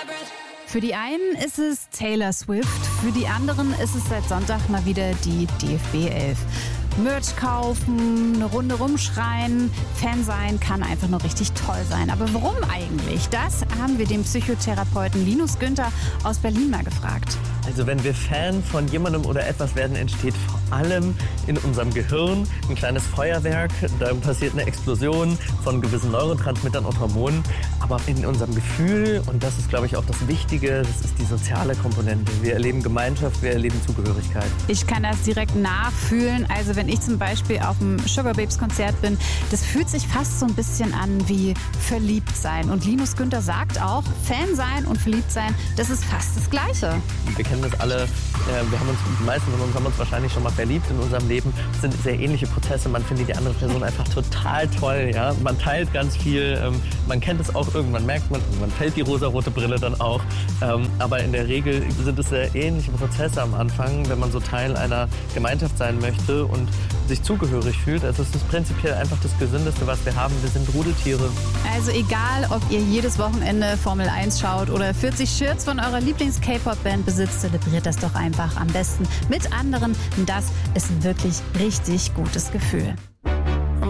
Für die einen ist es Taylor Swift, für die anderen ist es seit Sonntag mal wieder die DFB 11. Merch kaufen, eine Runde rumschreien, Fan sein kann einfach nur richtig toll sein. Aber warum eigentlich? Das haben wir den Psychotherapeuten Linus Günther aus Berlin mal gefragt. Also wenn wir Fan von jemandem oder etwas werden, entsteht vor allem in unserem Gehirn ein kleines Feuerwerk. Da passiert eine Explosion von gewissen Neurotransmittern und Hormonen. Aber in unserem Gefühl, und das ist, glaube ich, auch das Wichtige, das ist die soziale Komponente. Wir erleben Gemeinschaft, wir erleben Zugehörigkeit. Ich kann das direkt nachfühlen. Also wenn ich zum Beispiel auf dem Sugar Babes Konzert bin, das fühlt sich fast so ein bisschen an wie verliebt sein. Und Linus Günther sagt auch, Fan sein und verliebt sein, das ist fast das Gleiche. Wir kennen das alle, die meisten von uns haben uns wahrscheinlich schon mal verliebt in unserem Leben. Das sind sehr ähnliche Prozesse, man findet die andere Person einfach total toll. Ja? Man teilt ganz viel, man kennt es auch, irgendwann merkt man fällt die rosarote Brille dann auch. Aber in der Regel sind es sehr ähnliche Prozesse am Anfang, wenn man so Teil einer Gemeinschaft sein möchte und sich zugehörig fühlt. Also es ist prinzipiell einfach das Gesündeste, was wir haben. Wir sind Rudeltiere. Also egal, ob ihr jedes Wochenende Formel 1 schaut oder 40 Shirts von eurer Lieblings-K-Pop-Band besitzt, zelebriert das doch einfach am besten mit anderen. Das ist ein wirklich richtig gutes Gefühl.